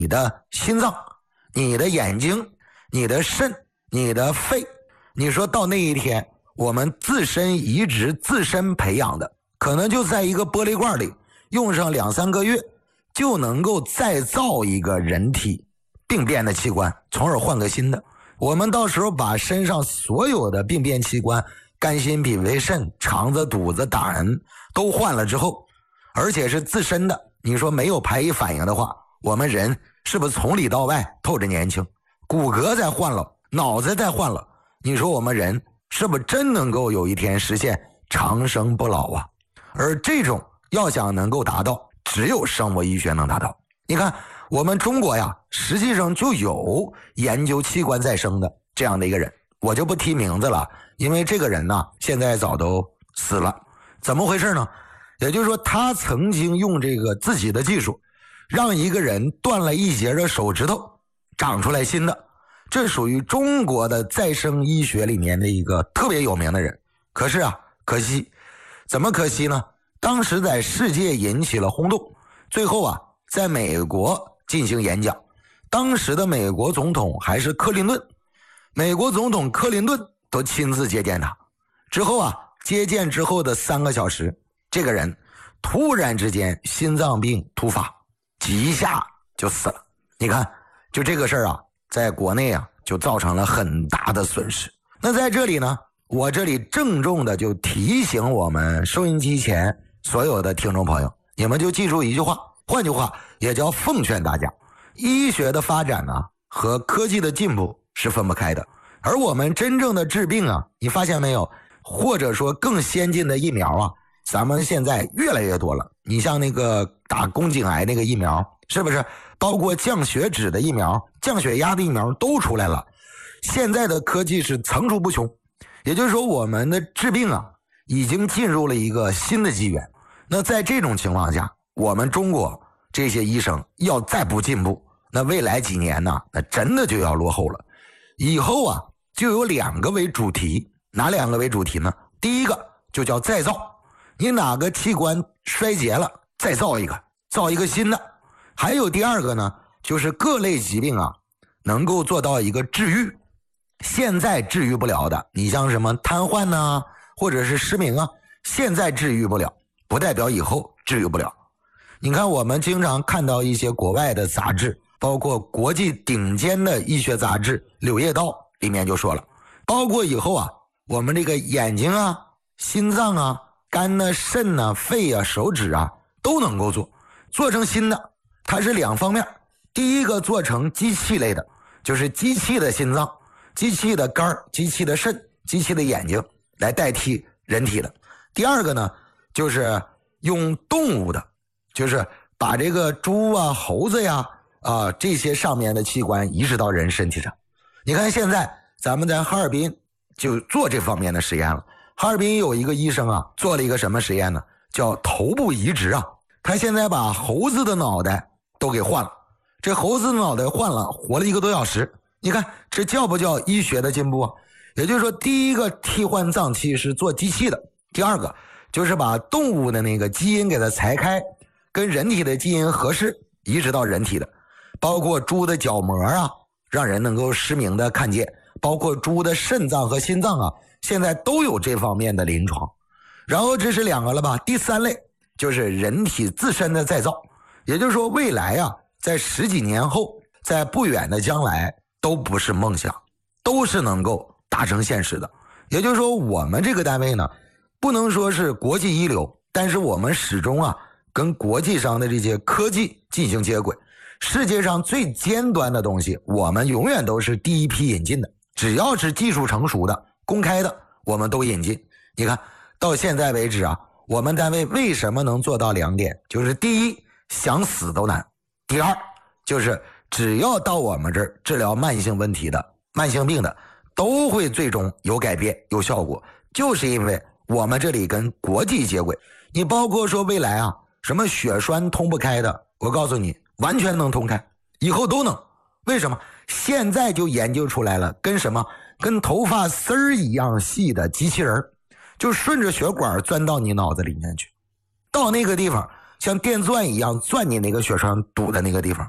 你的心脏、你的眼睛、你的肾、你的肺，你说到那一天我们自身移植自身培养的，可能就在一个玻璃罐里用上2-3个月就能够再造一个人体病变的器官，从而换个新的。我们到时候把身上所有的病变器官，肝心脾肺肾、肠子肚子胆都换了之后，而且是自身的，你说没有排异反应的话，我们人是不是从里到外透着年轻？骨骼再换了，脑子再换了，你说我们人是不是真能够有一天实现长生不老啊？而这种要想能够达到，只有生物医学能达到。你看我们中国呀，实际上就有研究器官再生的这样的一个人，我就不提名字了，因为这个人呢现在早都死了。怎么回事呢？也就是说他曾经用这个自己的技术让一个人断了一截的手指头长出来新的，这属于中国的再生医学里面的一个特别有名的人。可是啊，可惜。怎么可惜呢？当时在世界引起了轰动，最后啊在美国进行演讲，当时的美国总统还是克林顿，美国总统克林顿都亲自接见他。之后啊，接见之后的3个小时，这个人突然之间心脏病突发，几下就死了。你看就这个事儿啊，在国内啊就造成了很大的损失。那在这里呢，我这里郑重的就提醒我们收音机前所有的听众朋友，你们就记住一句话，换句话也叫奉劝大家，医学的发展啊和科技的进步是分不开的。而我们真正的治病啊，你发现没有，或者说更先进的疫苗啊，咱们现在越来越多了。你像那个打宫颈癌那个疫苗，是不是包括降血脂的疫苗、降血压的疫苗都出来了？现在的科技是层出不穷，也就是说我们的治病啊已经进入了一个新的纪元。那在这种情况下，我们中国这些医生要再不进步，那未来几年呢，那真的就要落后了。以后啊就有2个为主题，哪2个为主题呢？第一个就叫再造，你哪个器官衰竭了再造一个，造一个新的。还有第2个呢，就是各类疾病啊能够做到一个治愈，现在治愈不了的，你像什么瘫痪呐，或者是失明啊，现在治愈不了，不代表以后治愈不了。你看我们经常看到一些国外的杂志，包括国际顶尖的医学杂志《柳叶刀》里面就说了，包括以后啊我们这个眼睛啊、心脏啊、肝啊、肾啊、肺啊、手指啊都能够做成新的。它是2方面，第一个做成机器类的，就是机器的心脏、机器的肝、机器的肾、机器的眼睛来代替人体的。第2个呢，就是用动物的，就是把这个猪啊、猴子呀这些上面的器官移植到人身体上。你看现在咱们在哈尔滨就做这方面的实验了。哈尔滨有一个医生啊，做了一个什么实验呢？叫头部移植啊。他现在把猴子的脑袋都给换了，这猴子的脑袋换了，活了1个多小时。你看这叫不叫医学的进步啊？也就是说，第一个替换脏器是做机器的，第2个就是把动物的那个基因给它裁开，跟人体的基因合适，移植到人体的。包括猪的角膜啊，让人能够失明的看见，包括猪的肾脏和心脏啊，现在都有这方面的临床。然后这是2个了吧？第3类就是人体自身的再造，也就是说未来啊，在10几年后，在不远的将来都不是梦想，都是能够达成现实的。也就是说我们这个单位呢，不能说是国际一流，但是我们始终啊跟国际上的这些科技进行接轨。世界上最尖端的东西，我们永远都是第一批引进的，只要是技术成熟的、公开的，我们都引进。你看到现在为止啊，我们单位为什么能做到2点？就是第一，想死都难；第2，就是只要到我们这儿治疗慢性问题的、慢性病的，都会最终有改变、有效果，就是因为我们这里跟国际接轨。你包括说未来啊，什么血栓通不开的，我告诉你，完全能通开，以后都能。为什么？现在就研究出来了，跟什么？跟头发丝儿一样细的机器人，就顺着血管钻到你脑子里面去，到那个地方像电钻一样钻你那个血栓堵的那个地方，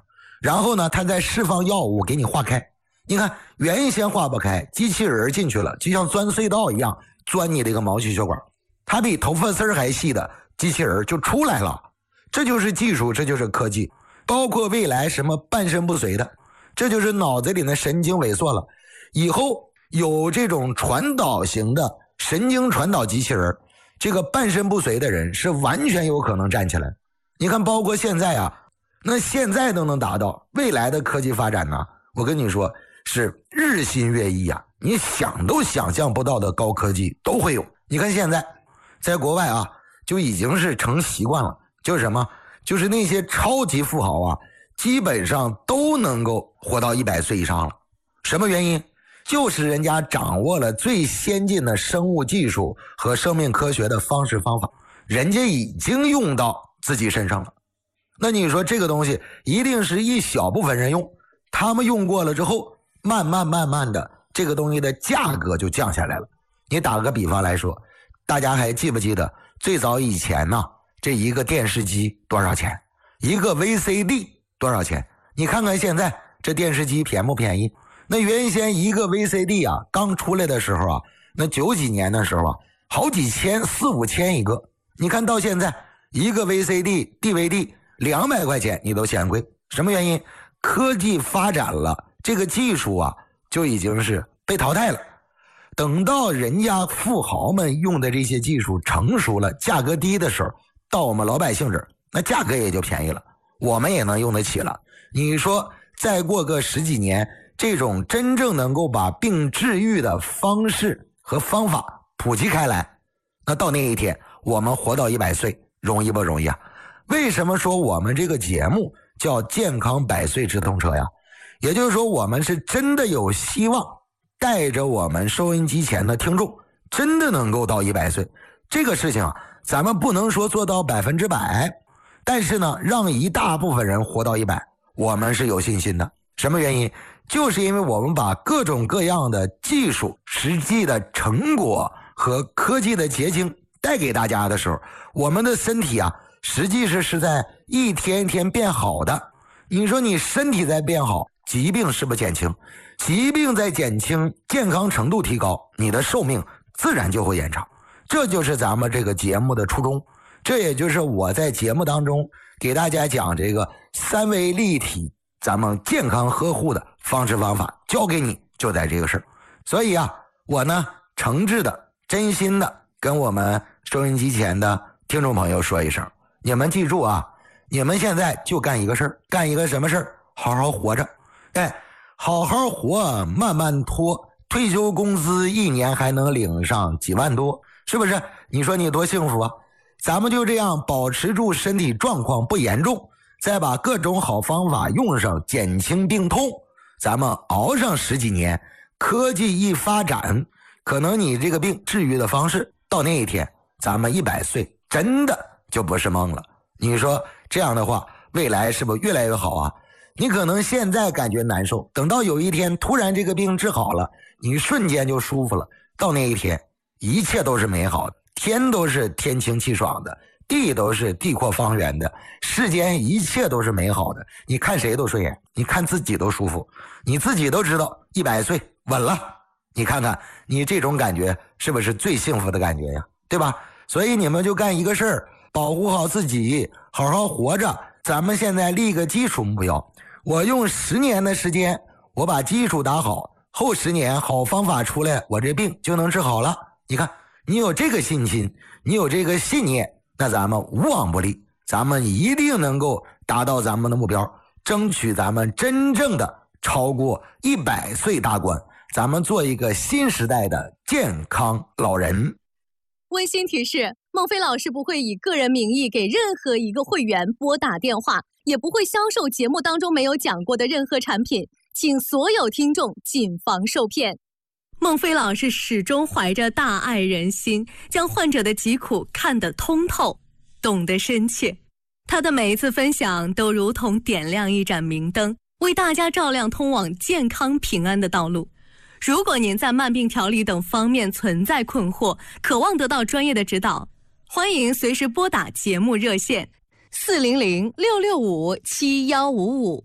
然后呢，它再释放药物给你化开。你看原先化不开，机器人进去了，就像钻隧道一样钻你这个毛细血管，它比头发丝还细的机器人就出来了。这就是技术，这就是科技。包括未来什么半身不遂的，这就是脑子里的神经萎缩了。以后有这种传导型的神经传导机器人，这个半身不遂的人是完全有可能站起来。你看包括现在啊，那现在都能达到，未来的科技发展呢，我跟你说是日新月异啊，你想都想象不到的高科技都会有。你看现在在国外啊，就已经是成习惯了，就是什么，就是那些超级富豪啊，基本上都能够活到100岁以上了。什么原因？就是人家掌握了最先进的生物技术和生命科学的方式方法，人家已经用到自己身上了。那你说这个东西一定是一小部分人用，他们用过了之后，慢慢的这个东西的价格就降下来了。你打个比方来说，大家还记不记得最早以前呢，这一个电视机多少钱？一个 VCD 多少钱？你看看现在这电视机便不便宜？那原先一个 VCD 啊，刚出来的时候啊，那90几年的时候啊，好几千，4、5千一个。你看到现在一个 VCD、DVD 200块钱你都嫌贵，什么原因？科技发展了，这个技术啊就已经是被淘汰了。等到人家富豪们用的这些技术成熟了，价格低的时候，到我们老百姓这儿，那价格也就便宜了，我们也能用得起了。你说再过个10几年，这种真正能够把病治愈的方式和方法普及开来，那到那一天我们活到100岁容易不容易啊？为什么说我们这个节目叫健康100岁直通车呀？也就是说我们是真的有希望带着我们收音机前的听众真的能够到100岁。这个事情啊，咱们不能说做到100%，但是呢，让一大部分人活到100，我们是有信心的。什么原因？就是因为我们把各种各样的技术、实际的成果和科技的结晶带给大家的时候，我们的身体啊，实际是在一天一天变好的。你说你身体在变好，疾病是不是减轻？疾病在减轻，健康程度提高，你的寿命自然就会延长。这就是咱们这个节目的初衷，这也就是我在节目当中给大家讲这个3维立体咱们健康呵护的方式方法，教给你就在这个事儿。所以啊，我呢诚挚的、真心的跟我们收音机前的听众朋友说一声，你们记住啊，你们现在就干一个事儿，干一个什么事儿？好好活着。哎，好好活，慢慢拖，退休工资1年还能领上几万多，是不是？你说你多幸福啊？咱们就这样保持住身体状况不严重，再把各种好方法用上，减轻病痛，咱们熬上10几年，科技一发展，可能你这个病治愈的方式到那一天咱们100岁真的就不是梦了。你说这样的话未来是不是越来越好啊？你可能现在感觉难受，等到有一天突然这个病治好了，你瞬间就舒服了，到那一天一切都是美好的，天都是天清气爽的，地都是地阔方圆的，世间一切都是美好的，你看谁都顺眼，你看自己都舒服，你自己都知道100岁稳了，你看看你这种感觉是不是最幸福的感觉呀？对吧？所以你们就干一个事儿，保护好自己，好好活着。咱们现在立个基础目标，我用10年的时间，我把基础打好，后10年好方法出来，我这病就能治好了。你看你有这个信心，你有这个信念，那咱们无往不利，咱们一定能够达到咱们的目标，争取咱们真正的超过100岁大关，咱们做一个新时代的健康老人。 温馨提示，孟非老师不会以个人名义给任何一个会员拨打电话，也不会销售节目当中没有讲过的任何产品，请所有听众谨防受骗。孟非老师始终怀着大爱人心，将患者的疾苦看得通透，懂得深切。他的每一次分享都如同点亮一盏明灯，为大家照亮通往健康平安的道路。如果您在慢病调理等方面存在困惑，渴望得到专业的指导，欢迎随时拨打节目热线400-665-7155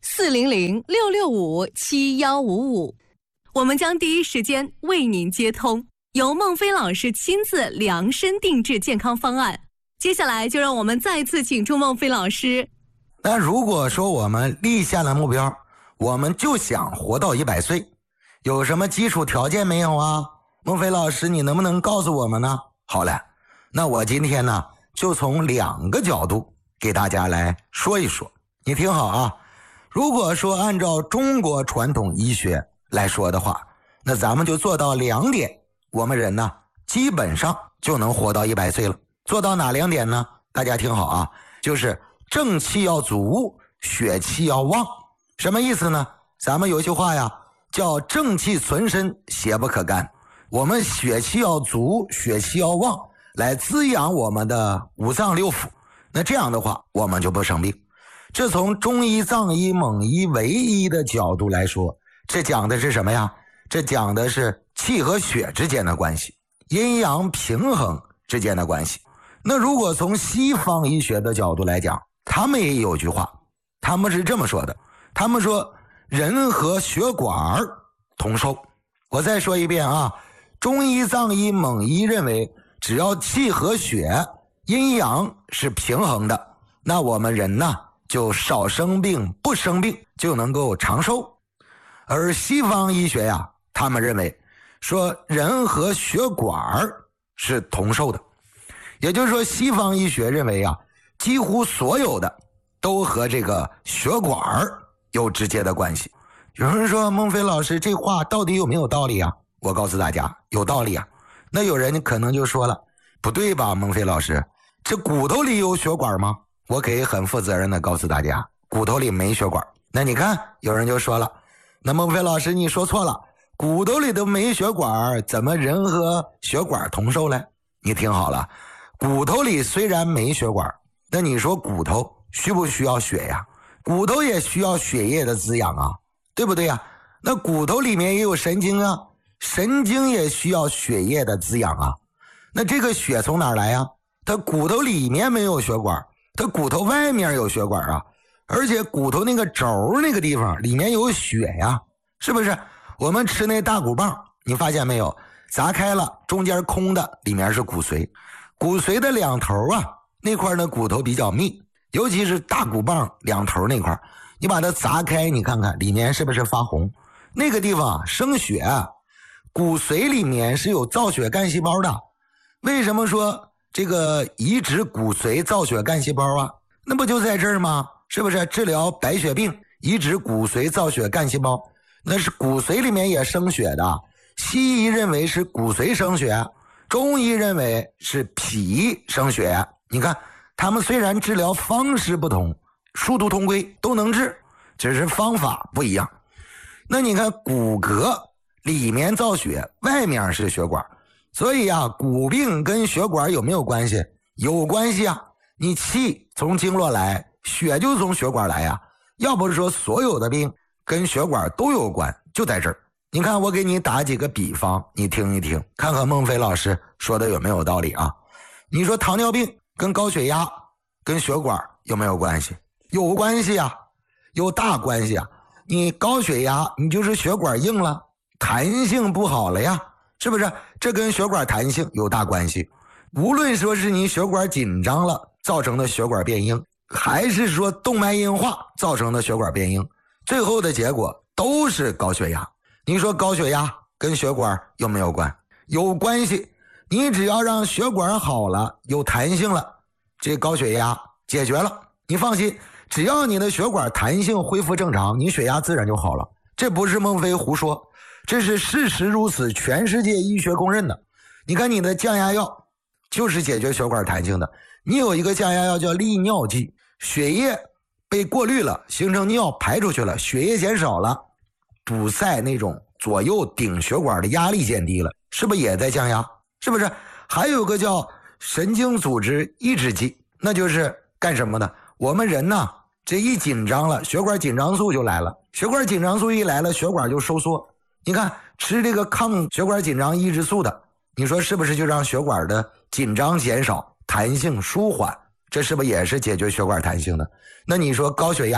400-665-7155，我们将第一时间为您接通，由孟非老师亲自量身定制健康方案。接下来就让我们再次请出孟非老师。 那如果说我们立下了目标，我们就想活到100岁，有什么基础条件没有啊？孟非老师，你能不能告诉我们呢？好了，那我今天呢就从2个角度给大家来说一说，你听好啊。如果说按照中国传统医学来说的话，那咱们就做到2点，我们人呢基本上就能活到100岁了。做到哪2点呢？大家听好啊，就是正气要足，血气要旺。什么意思呢？咱们有句话呀，叫正气存身，邪不可干。我们血气要足，血气要旺，来滋养我们的五脏六腑。那这样的话，我们就不生病。这从中医、藏医、蒙医、唯医的角度来说，这讲的是什么呀？这讲的是气和血之间的关系，阴阳平衡之间的关系。那如果从西方医学的角度来讲，他们也有句话，他们是这么说的，他们说人和血管同寿。我再说一遍啊，中医、藏医、蒙医认为，只要气和血、阴阳是平衡的，那我们人呢就少生病，不生病，就能够长寿。而西方医学呀，他们认为说人和血管是同寿的，也就是说西方医学认为啊，几乎所有的都和这个血管有直接的关系。有人说孟非老师这话到底有没有道理啊？我告诉大家有道理啊。那有人可能就说了，不对吧孟非老师，这骨头里有血管吗？我可以很负责任的告诉大家，骨头里没血管。那你看有人就说了，那孟非老师你说错了，骨头里都没血管，怎么人和血管同寿呢？你听好了，骨头里虽然没血管，那你说骨头需不需要血呀？骨头也需要血液的滋养啊，对不对呀？那骨头里面也有神经啊，神经也需要血液的滋养啊。那这个血从哪儿来呀？它骨头里面没有血管，它骨头外面有血管啊，而且骨头那个轴那个地方里面有血呀，是不是？我们吃那大骨棒，你发现没有？砸开了，中间空的，里面是骨髓。骨髓的两头啊，那块呢骨头比较密，尤其是大骨棒两头那块，你把它砸开，你看看里面是不是发红？那个地方生血啊，骨髓里面是有造血干细胞的。为什么说这个移植骨髓造血干细胞啊？那不就在这儿吗？是不是？治疗白血病，移植骨髓造血干细胞，那是骨髓里面也生血的。西医认为是骨髓生血，中医认为是脾生血。你看他们虽然治疗方式不同，殊途同归，都能治，只是方法不一样。那你看骨骼里面造血，外面是血管，所以啊，骨病跟血管有没有关系？有关系啊。你气从经络来，血就从血管来啊。要不是说所有的病跟血管都有关，就在这儿。你看我给你打几个比方，你听一听，看看孟非老师说的有没有道理啊。你说糖尿病跟高血压跟血管有没有关系？有关系啊，有大关系啊。你高血压，你就是血管硬了，弹性不好了呀，是不是？这跟血管弹性有大关系。无论说是你血管紧张了造成的血管变硬，还是说动脉硬化造成的血管变硬，最后的结果都是高血压。你说高血压跟血管有没有关？有关系。你只要让血管好了，有弹性了，这高血压解决了。你放心，只要你的血管弹性恢复正常，你血压自然就好了。这不是孟非胡说，这是事实如此，全世界医学公认的。你看你的降压药就是解决血管弹性的。你有一个降压药叫利尿剂，血液被过滤了，形成尿排出去了，血液减少了，堵塞那种左右顶血管的压力减低了，是不是也在降压？是不是？还有个叫神经组织抑制剂，那就是干什么的？我们人呢，这一紧张了，血管紧张素就来了，血管紧张素一来了，血管就收缩。你看吃这个抗血管紧张抑制素的，你说是不是就让血管的紧张减少，弹性舒缓？这是不是也是解决血管弹性的？那你说高血压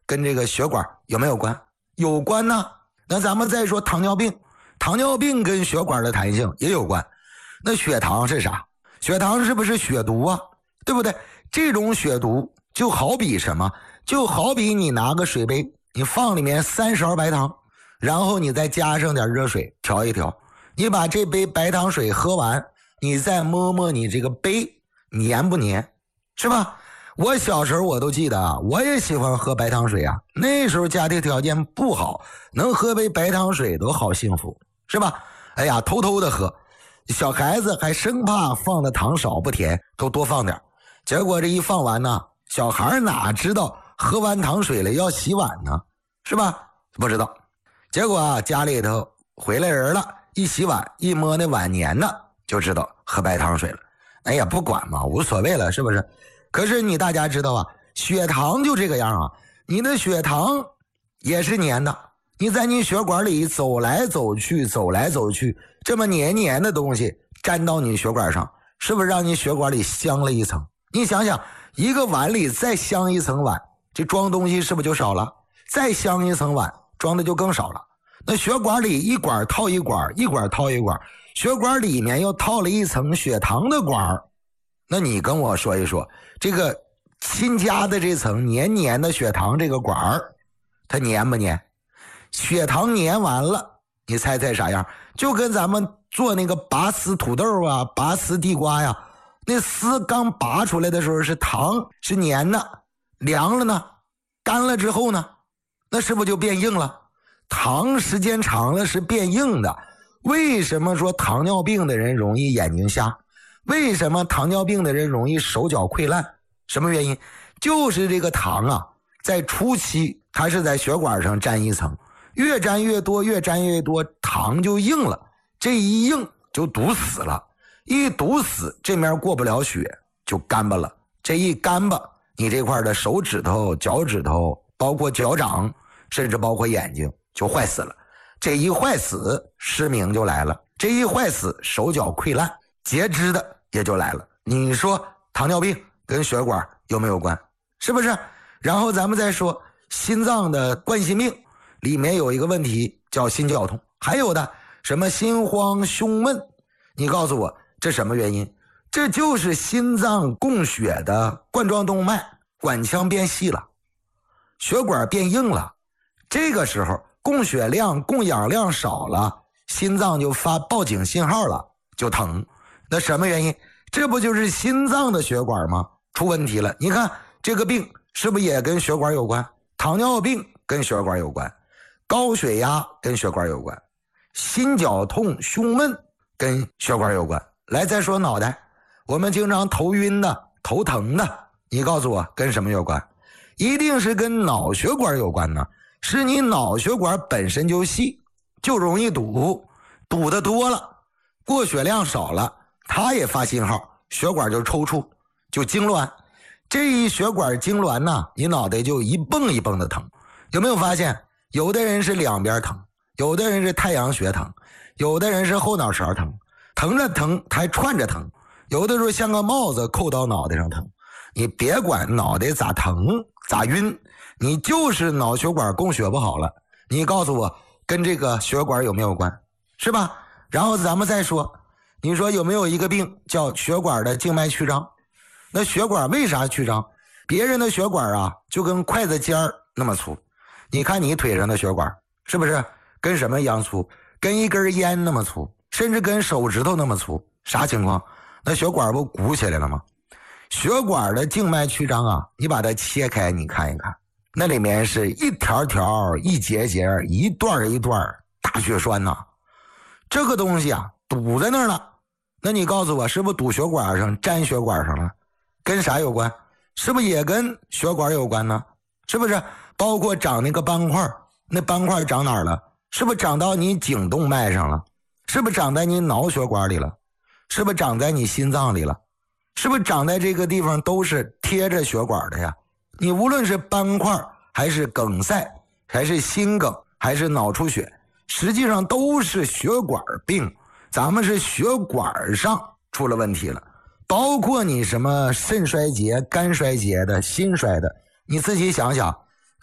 跟这个血管有没有关？有关呢。那咱们再说糖尿病，糖尿病跟血管的弹性也有关。那血糖是啥？血糖是不是血毒啊？对不对？这种血毒就好比什么？就好比你拿个水杯，你放里面3勺白糖，然后你再加上点热水调一调，你把这杯白糖水喝完，你再摸摸你这个杯黏不黏，是吧？我小时候我都记得啊，我也喜欢喝白糖水啊。那时候家庭条件不好，能喝杯白糖水都好幸福，是吧？哎呀，偷偷的喝，小孩子还生怕放的糖少不甜，都多放点。结果这一放完呢，小孩哪知道喝完糖水了要洗碗呢，是吧？不知道。结果啊，家里头回来人了，一洗碗一摸那碗黏的，就知道喝白糖水了。哎呀，不管嘛，无所谓了，是不是？可是你大家知道啊，血糖就这个样啊，你的血糖也是黏的，你在你血管里走来走去，走来走去，这么黏黏的东西粘到你血管上，是不是让你血管里镶了一层？你想想，一个碗里再镶一层碗，这装东西是不是就少了？再镶一层碗，装的就更少了。那血管里一管套一管，一管套一管，血管里面又套了一层血糖的管。那你跟我说一说，这个新加的这层黏黏的血糖这个管儿，它黏不黏？血糖黏完了，你猜猜啥样？就跟咱们做那个拔丝土豆啊，拔丝地瓜呀，那丝刚拔出来的时候是糖，是黏的，凉了呢，干了之后呢，那是不是就变硬了？糖时间长了是变硬的。为什么说糖尿病的人容易眼睛瞎？为什么糖尿病的人容易手脚溃烂？什么原因？就是这个糖啊，在初期它是在血管上粘一层，越粘越多，越粘越多，糖就硬了，这一硬就堵死了，一堵死这面过不了血，就干巴了。这一干巴，你这块的手指头、脚趾头，包括脚掌，甚至包括眼睛就坏死了。这一坏死，失明就来了。这一坏死，手脚溃烂，截肢的也就来了。你说糖尿病跟血管有没有关？是不是？然后咱们再说心脏的冠心病，里面有一个问题叫心绞痛，还有的什么心慌胸闷，你告诉我这什么原因？这就是心脏供血的冠状动脉管腔变细了，血管变硬了，这个时候供血量供氧量少了，心脏就发报警信号了，就疼。那什么原因？这不就是心脏的血管吗？出问题了。你看这个病是不是也跟血管有关？糖尿病跟血管有关，高血压跟血管有关，心绞痛胸闷跟血管有关。来，再说脑袋，我们经常头晕的头疼的，你告诉我跟什么有关？一定是跟脑血管有关呢。是你脑血管本身就细，就容易堵，堵得多了，过血量少了，它也发信号，血管就抽搐，就痉挛。这一血管痉挛呢，你脑袋就一蹦一蹦的疼。有没有发现有的人是两边疼，有的人是太阳穴疼，有的人是后脑勺疼，疼着疼还串着疼，有的时候像个帽子扣到脑袋上疼。你别管脑袋咋疼咋晕，你就是脑血管供血不好了。你告诉我跟这个血管有没有关？是吧？然后咱们再说，你说有没有一个病叫血管的静脉曲张？那血管为啥曲张？别人的血管啊就跟筷子尖儿那么粗，你看你腿上的血管是不是跟什么一样粗？跟一根烟那么粗，甚至跟手指头那么粗。啥情况？那血管不鼓起来了吗？血管的静脉曲张啊，你把它切开你看一看，那里面是一条条一节节一段一段大血栓呐。这个东西啊堵在那儿了，那你告诉我是不是堵血管上粘血管上了？跟啥有关？是不是也跟血管有关呢？是不是包括长那个斑块，那斑块长哪儿了？是不是长到你颈动脉上了？是不是长在你脑血管里了？是不是长在你心脏里了？是不是长在这个地方都是贴着血管的呀？你无论是斑块还是梗塞还是心梗还是脑出血，实际上都是血管病，咱们是血管上出了问题了。包括你什么肾衰竭肝衰竭的心衰的，你自己想想，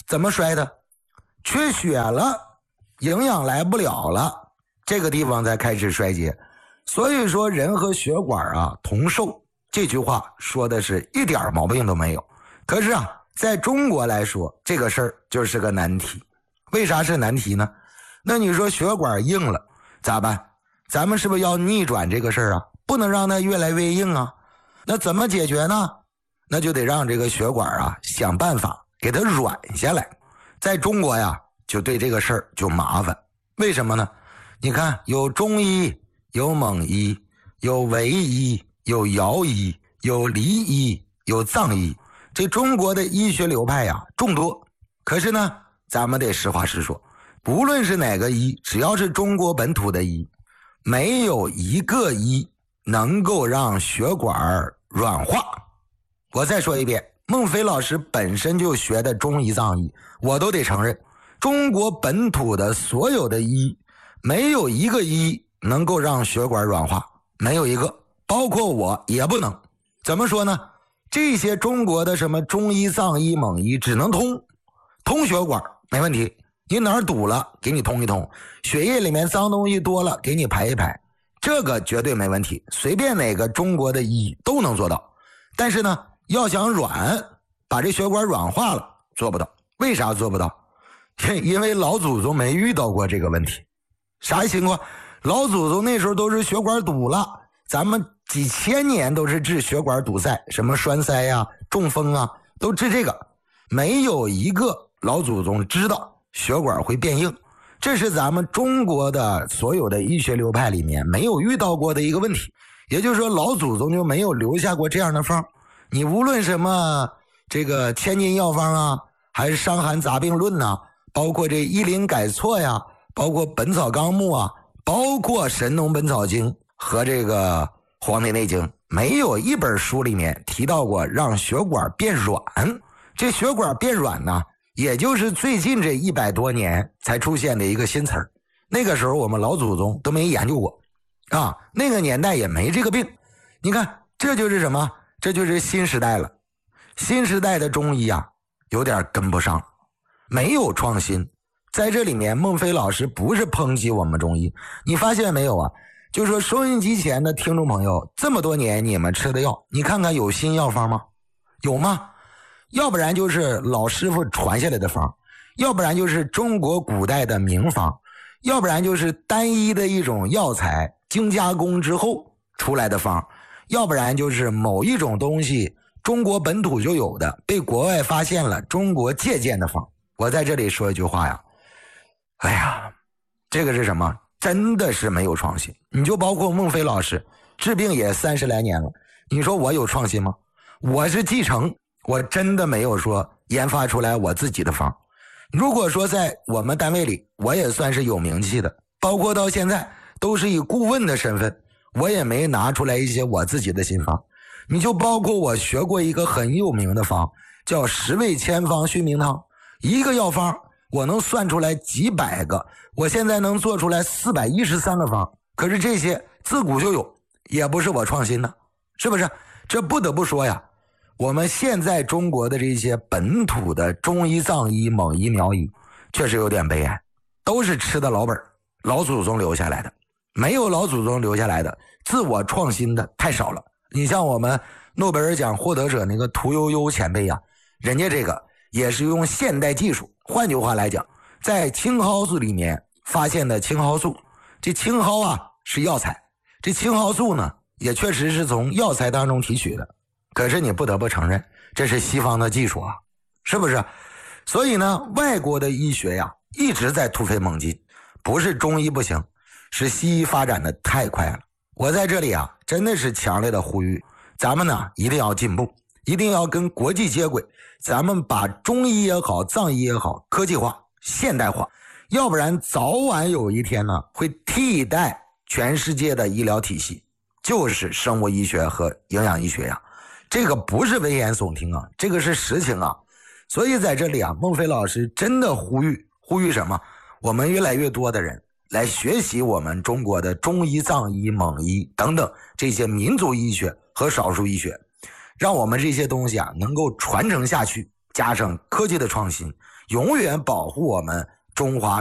怎么衰的？缺血了，营养来不了了，这个地方才开始衰竭。所以说人和血管啊同寿，这句话说的是一点毛病都没有。可是啊，在中国来说，这个事儿就是个难题。为啥是难题呢？那你说血管硬了咋办？咱们是不是要逆转这个事儿啊？不能让它越来越硬啊。那怎么解决呢？那就得让这个血管啊想办法给它软下来。在中国呀，就对这个事儿就麻烦。为什么呢？你看，有中医，有蒙医，有维医，有姚医，有黎医，有藏医。这中国的医学流派呀众多。可是呢，咱们得实话实说，不论是哪个医，只要是中国本土的医，没有一个医能够让血管软化。我再说一遍，孟非老师本身就学的中医藏医，我都得承认，中国本土的所有的医，没有一个医能够让血管软化，没有一个，包括我也不能。怎么说呢？这些中国的什么中医、藏医、蒙医只能通血管没问题，你哪儿堵了给你通一通，血液里面脏东西多了给你排一排，这个绝对没问题，随便哪个中国的医都能做到。但是呢，要想软，把这血管软化了，做不到。为啥做不到？因为老祖宗没遇到过这个问题。啥情况？老祖宗那时候都是血管堵了，咱们几千年都是治血管堵塞，什么栓塞呀、中风啊，都治这个。没有一个老祖宗知道血管会变硬，这是咱们中国的所有的医学流派里面没有遇到过的一个问题。也就是说，老祖宗就没有留下过这样的方。你无论什么这个千金药方啊，还是伤寒杂病论啊，包括这医林改错呀，包括本草纲目啊，包括神农本草经和这个黄帝内经，没有一本书里面提到过让血管变软。这血管变软呢，也就是最近这100多年才出现的一个新词儿。那个时候我们老祖宗都没研究过啊，那个年代也没这个病。你看，这就是什么？这就是新时代了。新时代的中医啊，有点跟不上，没有创新。在这里面，孟非老师不是抨击我们中医，你发现没有啊？就说收音机前的听众朋友，这么多年你们吃的药，你看看有新药方吗？有吗？要不然就是老师傅传下来的方，要不然就是中国古代的名方，要不然就是单一的一种药材精加工之后出来的方，要不然就是某一种东西中国本土就有的，被国外发现了，中国借鉴的方。我在这里说一句话呀，哎呀，这个是什么？真的是没有创新。你就包括孟非老师治病也30来年了，你说我有创新吗？我是继承，我真的没有说研发出来我自己的方。如果说在我们单位里，我也算是有名气的，包括到现在都是以顾问的身份，我也没拿出来一些我自己的新方。你就包括我学过一个很有名的方，叫10味千方熏名汤，一个药方我能算出来几百个，我现在能做出来413个方。可是这些自古就有，也不是我创新的，是不是？这不得不说呀，我们现在中国的这些本土的中医、藏医、蒙医、苗医，确实有点悲哀，都是吃的老本，老祖宗留下来的。没有老祖宗留下来的，自我创新的太少了。你像我们诺贝尔奖获得者那个屠呦呦前辈呀，人家这个也是用现代技术，换句话来讲，在青蒿素里面发现的青蒿素。这青蒿啊是药材，这青蒿素呢也确实是从药材当中提取的。可是你不得不承认，这是西方的技术啊，是不是？所以呢，外国的医学呀一直在突飞猛进，不是中医不行，是西医发展的太快了。我在这里啊，真的是强烈的呼吁，咱们呢一定要进步，一定要跟国际接轨，咱们把中医也好，藏医也好，科技化、现代化，要不然早晚有一天呢，会替代全世界的医疗体系，就是生物医学和营养医学呀。这个不是危言耸听啊，这个是实情啊。所以在这里啊，孟非老师真的呼吁什么？我们越来越多的人来学习我们中国的中医、藏医、蒙医等等这些民族医学和少数医学，让我们这些东西啊能够传承下去，加上科技的创新， 永远保护我们中华